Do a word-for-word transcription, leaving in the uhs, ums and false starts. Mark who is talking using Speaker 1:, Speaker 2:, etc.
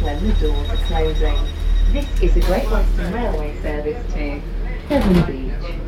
Speaker 1: when the doors are closing. This is a Great Western Railway service to Devon Beach.